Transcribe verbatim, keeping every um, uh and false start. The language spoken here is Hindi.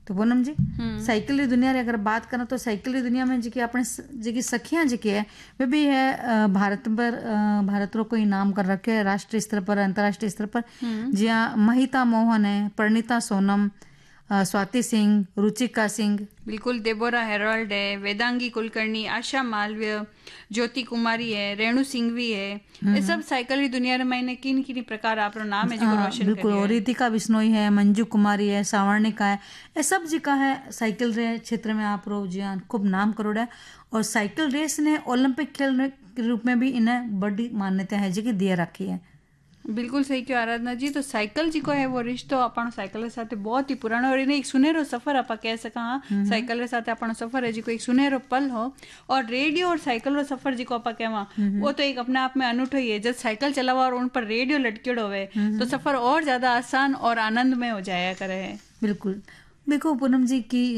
तो पूनम जी साइकिल की दुनिया री अगर बात करें तो साइकिल की दुनिया में जी अपने जी सखियां जी है वे भी है भारत पर भारत रो कोई नाम कर रखे है राष्ट्रीय स्तर पर अंतर्राष्ट्रीय स्तर पर जिया महिता मोहन है, परिणीता सोनम, स्वाति सिंह, रुचिका सिंह, बिल्कुल देबोरा हेरोल्ड है, वेदांगी कुलकर्णी, आशा मालवीय, ज्योति कुमारी है, रेणु सिंघवी है। ये सब साइकिल की दुनिया में मैंने किन किन प्रकार आप नाम है जो रोशन बिल्कुल और रितिका बिश्नोई है, मंजू कुमारी है, सावर्णिका है, ये सब जी का है साइकिल रे क्षेत्र में आप रो जी खूब नाम करोड़ा है। और साइकिल रेस ने ओलंपिक खेल के रूप में भी इन्हें बड़ी मान्यता है जी की दिए रखी है। बिल्कुल सही क्यों आराधना जी। तो साइकिल जी को है वो रिश्तो अपन साइकिल के साथ बहुत ही पुराना और इन्हें एक सुनहरो सफर आप कह सका साइकिल के साथ अपन सफर है जी को एक सुनहरो पल हो। और रेडियो और साइकिल रो सफर जी को आप कहवा वो तो एक अपने आप में अनूठो ही है। जब साइकिल चलावा और उन पर रेडियो लटकेड़ो होवे तो सफर और ज्यादा आसान और आनंदमय हो जाया करे है। बिल्कुल देखो पूनम जी की